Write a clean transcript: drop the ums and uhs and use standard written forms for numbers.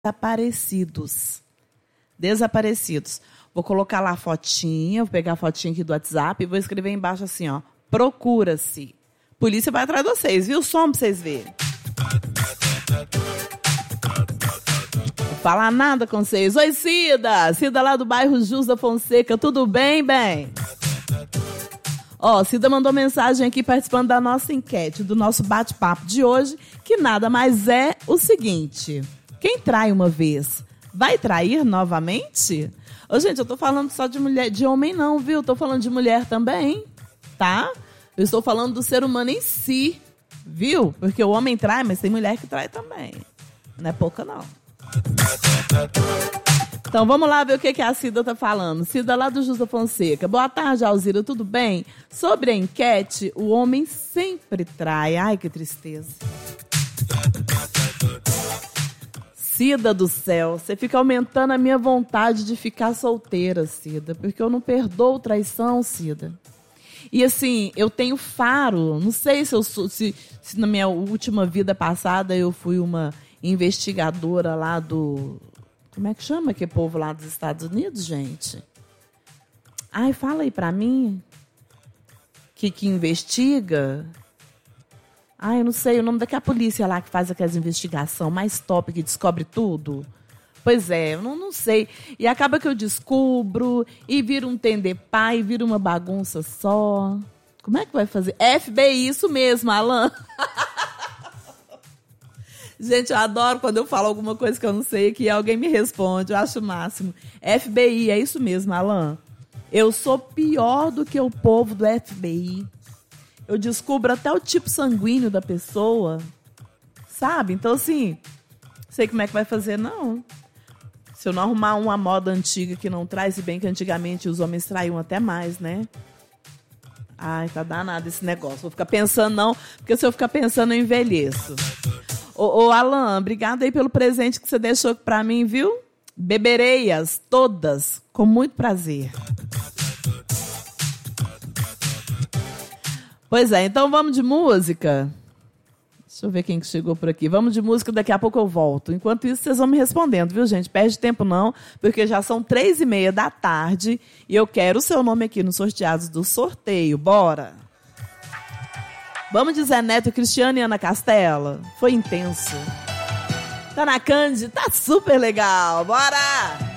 desaparecidos. Desaparecidos. Vou colocar lá a fotinha, vou pegar a fotinha aqui do WhatsApp e vou escrever embaixo assim, ó. Procura-se. Polícia vai atrás de vocês, viu? Som pra vocês verem. Vou falar nada com vocês. Oi, Cida! Cida lá do bairro Jus da Fonseca. Tudo bem, bem? Ó, Cida mandou mensagem aqui participando da nossa enquete, do nosso bate-papo de hoje, que nada mais é o seguinte. Quem trai uma vez, vai trair novamente? Ô, gente, eu tô falando só de mulher, de homem não, viu? Eu tô falando de mulher também, tá? Eu estou falando do ser humano em si, viu? Porque o homem trai, mas tem mulher que trai também. Não é pouca, não. Então, vamos lá ver o que a Cida tá falando. Cida lá do Justa Fonseca. Boa tarde, Alzira, tudo bem? Sobre a enquete, o homem sempre trai. Ai, que tristeza. Cida do céu, você fica aumentando a minha vontade de ficar solteira, Cida, porque eu não perdoo traição, Cida. E assim, eu tenho faro, não sei se na minha última vida passada eu fui uma investigadora lá do... Como é que chama aquele povo lá dos Estados Unidos, gente? Ai, fala aí pra mim. Que investiga... Ai, eu não sei o nome daquela polícia lá que faz aquelas investigações mais top, que descobre tudo. Pois é, eu não sei. E acaba que eu descubro, e vira um tendepá, e vira uma bagunça só. Como é que vai fazer? FBI, isso mesmo, Alan. Gente, eu adoro quando eu falo alguma coisa que eu não sei, que alguém me responde, eu acho o máximo. FBI, é isso mesmo, Alan. Eu sou pior do que o povo do FBI. Eu descubro até o tipo sanguíneo da pessoa, sabe? Então, assim, sei como é que vai fazer, não. Se eu não arrumar uma moda antiga que não traz, se bem que antigamente os homens traíam até mais, né? Ai, tá danado esse negócio. Vou ficar pensando, não, porque se eu ficar pensando, eu envelheço. Ô, Alan, obrigada aí pelo presente que você deixou pra mim, viu? Beberei-as todas, com muito prazer. Pois é, então vamos de música. Deixa eu ver quem que chegou por aqui. Vamos de música, daqui a pouco eu volto. Enquanto isso, vocês vão me respondendo, viu, gente? Perde tempo não, porque já são 3h30 da tarde e eu quero o seu nome aqui nos sorteados do sorteio. Bora! Vamos de Zé Neto, Cristiano e Ana Castela? Foi intenso. Tá na Cândido? Tá super legal. Bora!